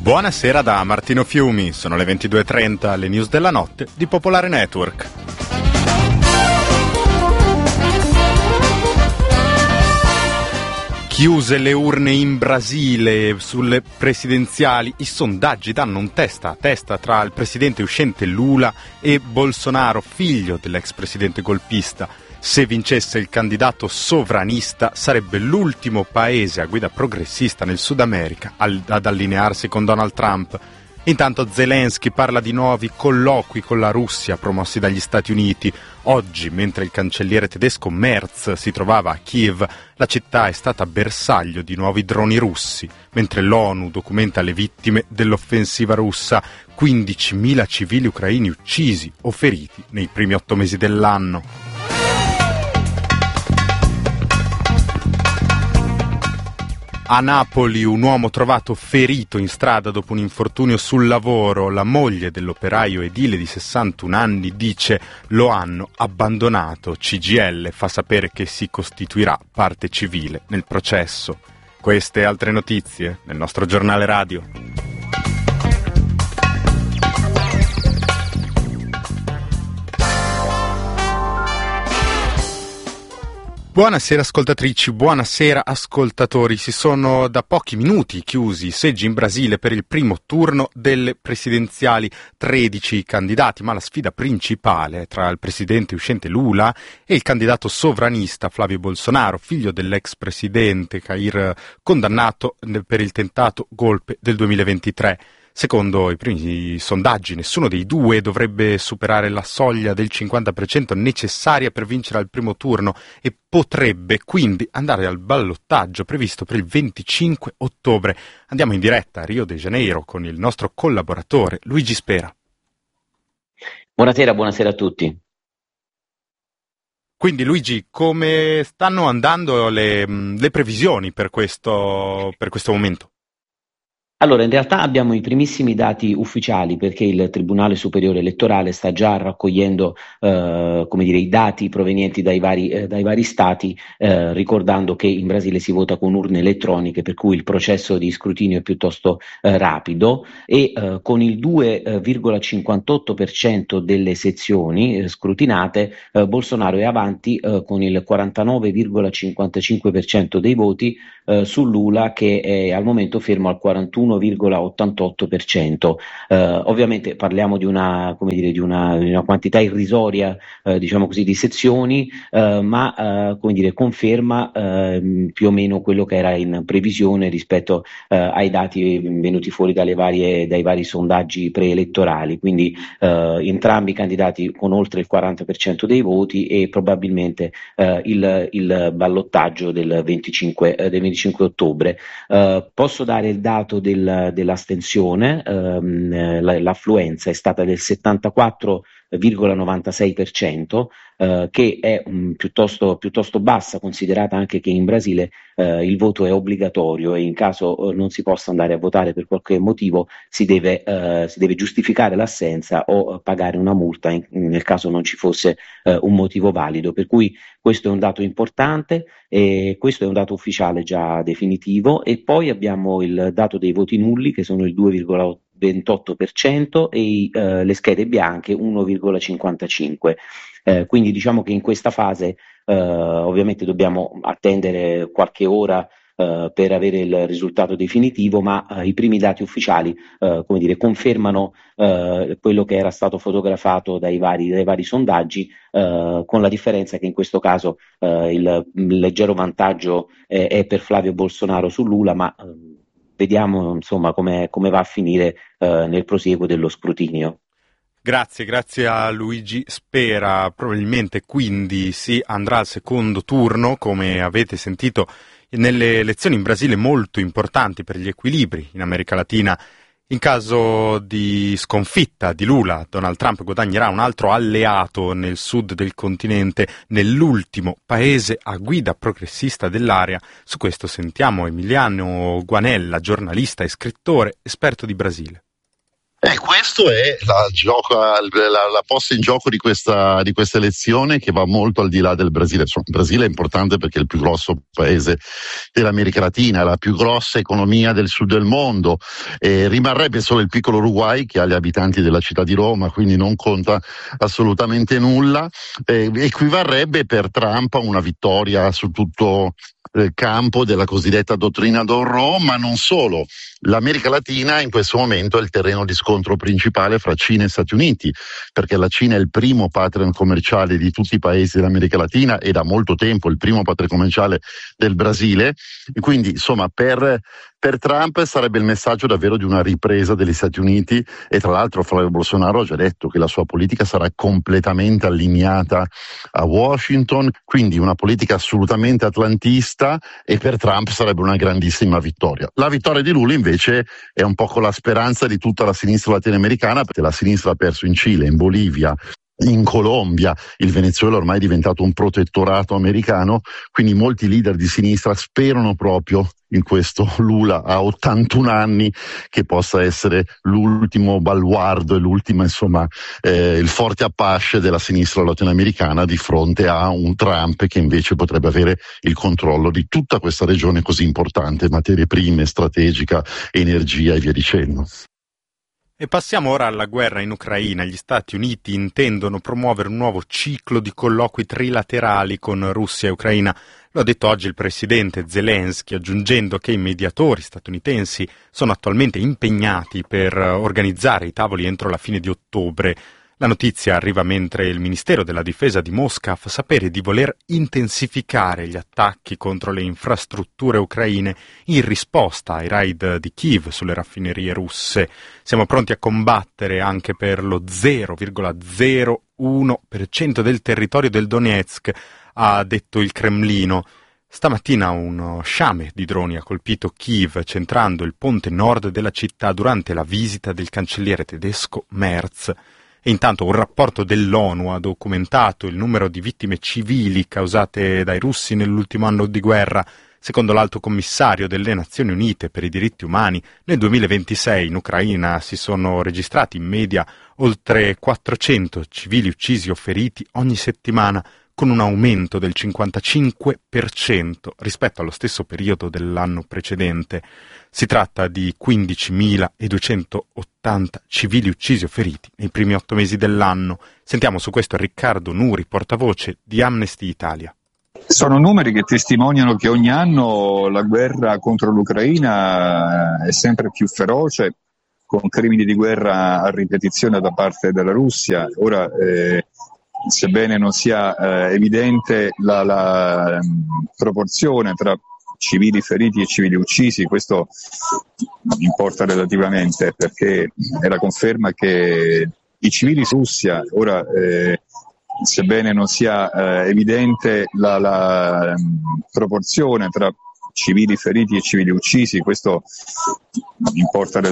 Buonasera da Martino Fiumi, sono le 22.30, le news della notte di Popolare Network. Chiuse le urne in Brasile sulle presidenziali, i sondaggi danno un testa a testa tra il presidente uscente Lula e Bolsonaro, figlio dell'ex presidente golpista. Se vincesse il candidato sovranista sarebbe l'ultimo paese a guida progressista nel Sud America ad allinearsi con Donald Trump. Intanto Zelensky parla di nuovi colloqui con la Russia promossi dagli Stati Uniti. Oggi, mentre il cancelliere tedesco Merz si trovava a Kiev, la città è stata bersaglio di nuovi droni russi, mentre l'ONU documenta le vittime dell'offensiva russa, 15.000 civili ucraini uccisi o feriti nei primi 8 mesi dell'anno. A Napoli un uomo trovato ferito in strada dopo un infortunio sul lavoro. La moglie dell'operaio edile di 61 anni dice: lo hanno abbandonato. CGIL fa sapere che si costituirà parte civile nel processo. Queste e altre notizie nel nostro giornale radio. Buonasera ascoltatrici, buonasera ascoltatori. Si sono da pochi minuti chiusi i seggi in Brasile per il primo turno delle presidenziali. 13 candidati, ma la sfida principale è tra il presidente uscente Lula e il candidato sovranista Flavio Bolsonaro, figlio dell'ex presidente Jair, condannato per il tentato golpe del 2023. Secondo i primi sondaggi, nessuno dei due dovrebbe superare la soglia del 50% necessaria per vincere al primo turno e potrebbe quindi andare al ballottaggio previsto per il 25 ottobre. Andiamo in diretta a Rio de Janeiro con il nostro collaboratore Luigi Spera. Buonasera a tutti. Quindi Luigi, come stanno andando le previsioni per questo momento? Allora, in realtà abbiamo i primissimi dati ufficiali perché il Tribunale Superiore Elettorale sta già raccogliendo i dati provenienti dai vari stati, ricordando che in Brasile si vota con urne elettroniche, per cui il processo di scrutinio è piuttosto rapido e con il 2,58% delle sezioni scrutinate Bolsonaro è avanti con il 49,55% dei voti su Lula, che è al momento fermo al 41,88%. Ovviamente parliamo di una quantità irrisoria di sezioni, ma conferma più o meno quello che era in previsione rispetto ai dati venuti fuori dai vari sondaggi preelettorali. Quindi entrambi i candidati con oltre il 40% dei voti e probabilmente il ballottaggio del 25 ottobre. Posso dare il dato dell'astensione, l'affluenza è stata del 74,96%, che è piuttosto bassa, considerata anche che in Brasile il voto è obbligatorio e in caso non si possa andare a votare per qualche motivo si deve giustificare l'assenza o pagare una multa nel caso non ci fosse un motivo valido. Per cui questo è un dato importante e questo è un dato ufficiale già definitivo. E poi abbiamo il dato dei voti nulli, che sono il 2,28%, e le schede bianche 1,55%. Quindi diciamo che in questa fase ovviamente dobbiamo attendere qualche ora per avere il risultato definitivo, ma i primi dati ufficiali confermano quello che era stato fotografato dai vari sondaggi, con la differenza che in questo caso il leggero vantaggio è per Flavio Bolsonaro su Lula, ma vediamo insomma come va a finire nel prosieguo dello scrutinio. Grazie a Luigi Spera. Probabilmente quindi si andrà al secondo turno, come avete sentito, nelle elezioni in Brasile molto importanti per gli equilibri in America Latina. In caso di sconfitta di Lula, Donald Trump guadagnerà un altro alleato nel sud del continente, nell'ultimo paese a guida progressista dell'area. Su questo sentiamo Emiliano Guanella, giornalista e scrittore, esperto di Brasile. Questo è la posta in gioco di questa elezione, che va molto al di là del Brasile. Il Brasile è importante perché è il più grosso paese dell'America Latina, è la più grossa economia del sud del mondo, rimarrebbe solo il piccolo Uruguay, che ha gli abitanti della città di Roma, quindi non conta assolutamente nulla. Equivarrebbe per Trump a una vittoria su tutto il campo della cosiddetta dottrina Monroe, ma non solo. L'America Latina in questo momento è il terreno di scontro principale fra Cina e Stati Uniti, perché la Cina è il primo partner commerciale di tutti i paesi dell'America Latina e da molto tempo il primo partner commerciale del Brasile. E quindi, insomma, per Trump sarebbe il messaggio davvero di una ripresa degli Stati Uniti, e tra l'altro Flavio Bolsonaro ha già detto che la sua politica sarà completamente allineata a Washington, quindi una politica assolutamente atlantista, e per Trump sarebbe una grandissima vittoria. La vittoria di Lula invece è un po' con la speranza di tutta la sinistra latinoamericana, perché la sinistra ha perso in Cile, in Bolivia, in Colombia, il Venezuela ormai è diventato un protettorato americano, quindi molti leader di sinistra sperano proprio in questo Lula a 81 anni, che possa essere l'ultimo baluardo e l'ultima, insomma, il forte Apache della sinistra latinoamericana di fronte a un Trump che invece potrebbe avere il controllo di tutta questa regione così importante, materie prime, strategica, energia e via dicendo. E passiamo ora alla guerra in Ucraina. Gli Stati Uniti intendono promuovere un nuovo ciclo di colloqui trilaterali con Russia e Ucraina. Lo ha detto oggi il presidente Zelensky, aggiungendo che i mediatori statunitensi sono attualmente impegnati per organizzare i tavoli entro la fine di ottobre. La notizia arriva mentre il Ministero della Difesa di Mosca fa sapere di voler intensificare gli attacchi contro le infrastrutture ucraine in risposta ai raid di Kiev sulle raffinerie russe. Siamo pronti a combattere anche per lo 0,01% del territorio del Donetsk, ha detto il Cremlino. Stamattina uno sciame di droni ha colpito Kiev, centrando il ponte nord della città durante la visita del cancelliere tedesco Merz. E intanto un rapporto dell'ONU ha documentato il numero di vittime civili causate dai russi nell'ultimo anno di guerra. Secondo l'Alto Commissario delle Nazioni Unite per i diritti umani, nel 2026 in Ucraina si sono registrati in media oltre 400 civili uccisi o feriti ogni settimana, con un aumento del 55% rispetto allo stesso periodo dell'anno precedente. Si tratta di 15.280 civili uccisi o feriti nei primi 8 mesi dell'anno. Sentiamo su questo Riccardo Nuri, portavoce di Amnesty Italia. Sono numeri che testimoniano che ogni anno la guerra contro l'Ucraina è sempre più feroce, con crimini di guerra a ripetizione da parte della Russia. Ora, sebbene non sia evidente la proporzione tra civili feriti e civili uccisi, questo importa relativamente, perché è la conferma che i civili in Russia, ora sebbene non sia evidente la proporzione tra civili feriti e civili uccisi, questo importa